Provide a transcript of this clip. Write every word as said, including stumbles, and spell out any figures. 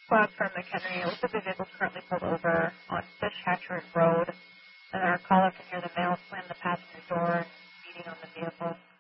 Squad from McHenry. It looks like the vehicle's currently pulled over on Fish Hatchery Road, and our caller can hear the male slam the passenger door, beating on the vehicle.